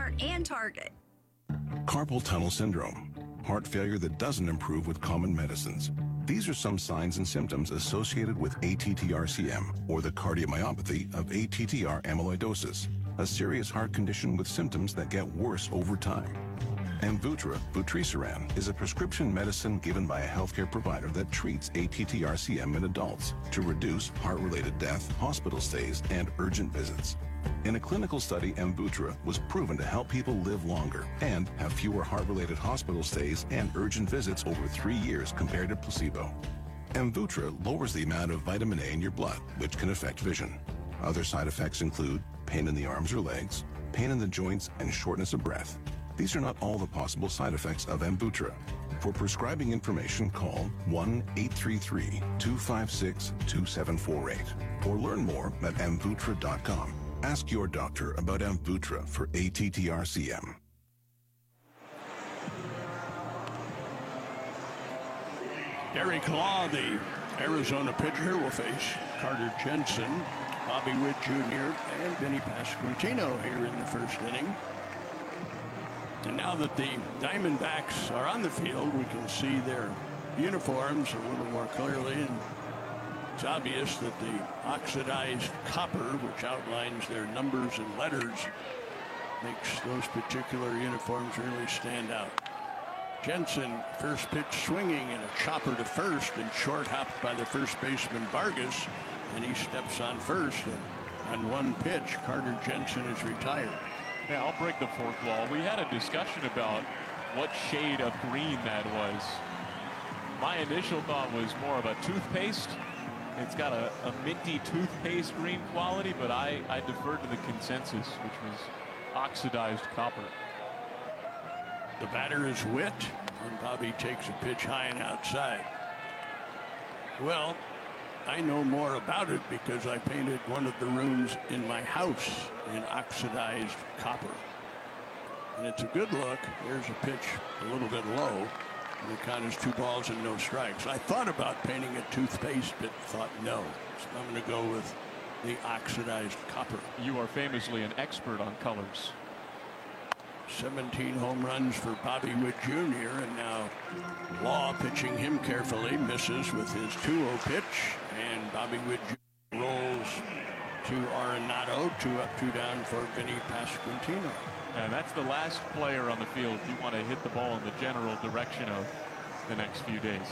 Walmart and Target. Carpal tunnel syndrome, heart failure that doesn't improve with common medicines. These are some signs and symptoms associated with ATTR-CM, or the cardiomyopathy of ATTR amyloidosis, a serious heart condition with symptoms that get worse over time. Amvuttra, vutrisiran, is a prescription medicine given by a healthcare provider that treats ATTR-CM in adults to reduce heart-related death, hospital stays, and urgent visits. In a clinical study, Amvuttra was proven to help people live longer and have fewer heart-related hospital stays and urgent visits over 3 years compared to placebo. Amvuttra lowers the amount of vitamin A in your blood, which can affect vision. Other side effects include pain in the arms or legs, pain in the joints, and shortness of breath. These are not all the possible side effects of Amvuttra. For prescribing information, call 1-833-256-2748 or learn more at amvuttra.com. Ask your doctor about Amvuttra for ATTR-CM. Derek Law, the Arizona pitcher, will face Carter Jensen, Bobby Witt Jr., and Vinny Pasquantino here in the first inning. And now that the Diamondbacks are on the field, we can see their uniforms a little more clearly, and it's obvious that the oxidized copper, which outlines their numbers and letters, makes those particular uniforms really stand out. Jensen, first pitch swinging, and a chopper to first, and short hopped by the first baseman Vargas, and he steps on first, and on one pitch, Carter Jensen is retired. Yeah, I'll break the fourth wall. We had a discussion about what shade of green that was. My initial thought was more of a toothpaste. It's got a minty toothpaste green quality, but I deferred to the consensus, which was oxidized copper. The batter is Witt, and Bobby takes a pitch high and outside. Well, I know more about it because I painted one of the rooms in my house in oxidized copper. And it's a good look. There's a pitch a little bit low. And the count is 2 balls and no strikes. I thought about painting it toothpaste, but thought no. So I'm going to go with the oxidized copper. You are famously an expert on colors. 17 home runs for Bobby Witt Jr. And now Law pitching him carefully, misses with his 2-0 pitch, and Bobby Witt Jr. rolls to Arenado, 2 up, 2 down for Vinny Pasquantino. And that's the last player on the field you want to hit the ball in the general direction of the next few days.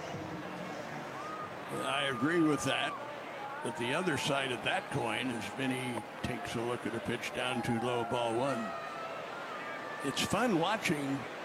I agree with that. But the other side of that coin is Vinny takes a look at a pitch down too low, ball 1. It's fun watching